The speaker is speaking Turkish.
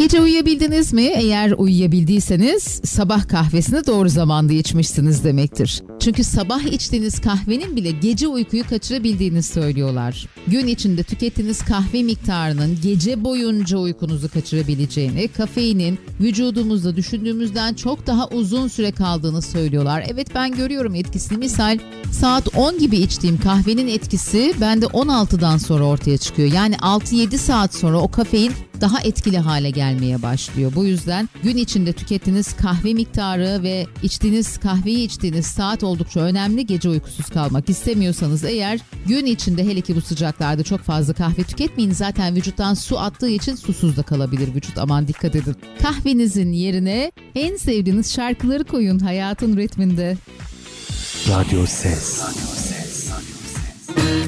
Gece uyuyabildiniz mi? Eğer uyuyabildiyseniz sabah kahvesini doğru zamanda içmişsiniz demektir. Çünkü sabah içtiğiniz kahvenin bile gece uykuyu kaçırabildiğini söylüyorlar. Gün içinde tükettiğiniz kahve miktarının gece boyunca uykunuzu kaçırabileceğini, kafeinin vücudumuzda düşündüğümüzden çok daha uzun süre kaldığını söylüyorlar. Evet, ben görüyorum etkisini. Misal saat 10 gibi içtiğim kahvenin etkisi bende 16'dan sonra ortaya çıkıyor. Yani 6-7 saat sonra o kafein daha etkili hale gelmeye başlıyor. Bu yüzden gün içinde tükettiğiniz kahve miktarı ve kahveyi içtiğiniz saat oldukça önemli. Gece uykusuz kalmak istemiyorsanız eğer gün içinde, hele ki bu sıcaklarda, çok fazla kahve tüketmeyin. Zaten vücuttan su attığı için susuz da kalabilir vücut. Aman dikkat edin. Kahvenizin yerine en sevdiğiniz şarkıları koyun hayatın ritminde. Radyo Ses.